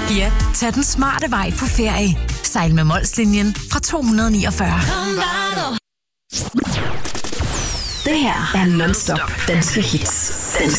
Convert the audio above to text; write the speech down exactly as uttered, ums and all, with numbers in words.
Ja, tag den smarte vej på ferie. Sejl med Molslinjen fra to hundrede niogfyrre. Det her er non-stop danske hits. Danske